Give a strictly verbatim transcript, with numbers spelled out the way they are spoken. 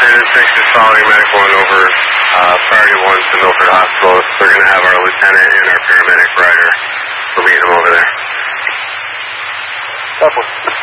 United six is following Medic one over uh, Priority one to Milford Hospital. We're going to have our lieutenant and our paramedic rider. We'll meet him over there. Couple.